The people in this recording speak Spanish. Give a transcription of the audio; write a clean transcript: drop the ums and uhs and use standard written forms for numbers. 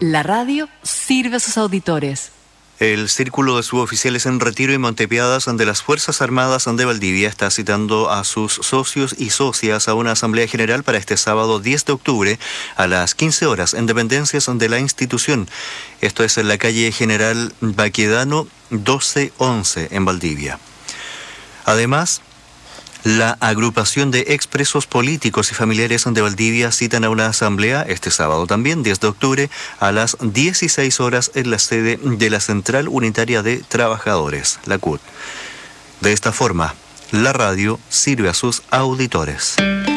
La radio sirve a sus auditores. El Círculo de Suboficiales en Retiro y Montepiadas de las Fuerzas Armadas de Valdivia está citando a sus socios y socias a una asamblea general para este sábado 10 de octubre a las 15 horas en dependencias de la institución. Esto es en la calle General Baquedano 1211 en Valdivia. Además, la agrupación de expresos políticos y familiares de Valdivia citan a una asamblea este sábado también, 10 de octubre, a las 16 horas en la sede de la Central Unitaria de Trabajadores, la CUT. De esta forma, la radio sirve a sus auditores.